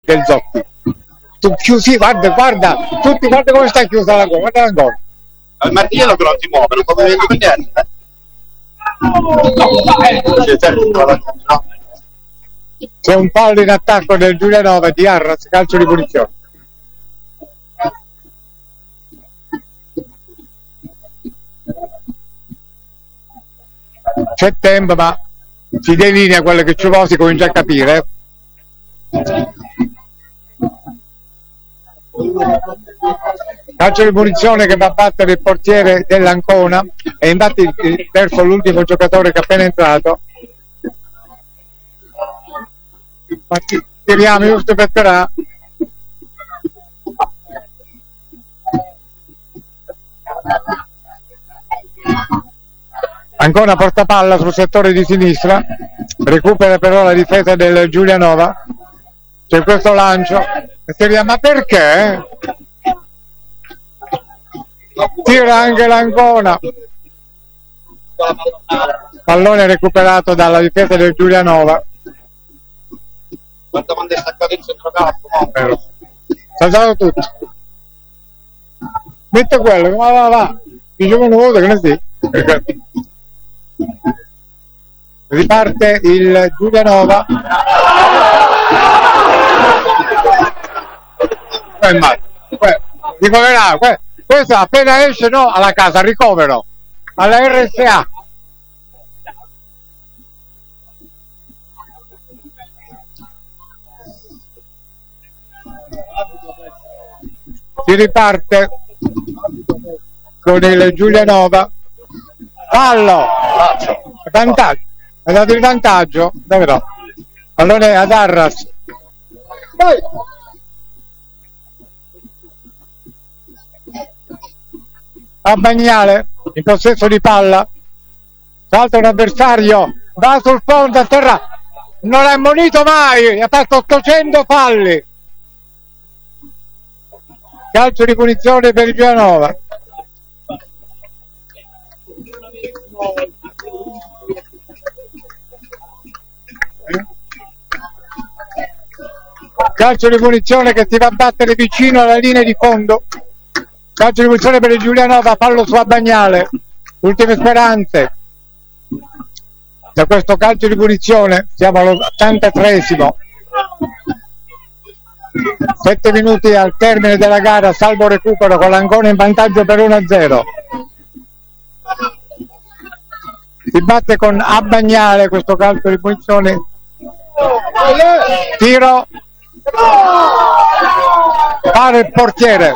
del Zotti. Tu chiusi, guarda, tutti guarda come sta chiusa la gola, guarda ancora. Al martello che non si muove, non può vedere niente. C'è un fallo in attacco del Giulianova di Arras, calcio di punizione. C'è tempo, ma si delinea quello che ci vuole, si comincia a capire. Calcio di punizione che va a battere il portiere dell'Ancona, e infatti verso l'ultimo giocatore che è appena entrato. Ma tiriamo giusto per terra. Ancora porta palla sul settore di sinistra, recupera però la difesa del Giulianova. C'è questo lancio, ma perché? Tira anche l'Ancona. Pallone recuperato dalla difesa del Giulianova. Guarda quando è staccato il centrocampo, Sta stato tutto. Mette quello, va. 10 minuti, che ne si? Riparte il Giulianova. Ricoverà, questo appena esce alla casa, ricovero alla RSA. Si riparte con il Giulianova. Fallo, vantaggio, ha dato il vantaggio, dove no? Pallone ad Arras. Vai. A Bagnale, in possesso di palla, salta un avversario, va sul fondo a terra, non è ammonito mai, ha fatto 800 falli. Calcio di punizione per il Giulianova. Calcio di punizione che si va a battere vicino alla linea di fondo. Calcio di punizione per il Giulianova, fallo su Bagnale. Ultime speranze. Da questo calcio di punizione siamo all'83esimo. 7 minuti al termine della gara, salvo recupero con l'Ancona in vantaggio per 1-0. Si batte con Bagnale questo calcio di punizione. Tiro. Pare il portiere.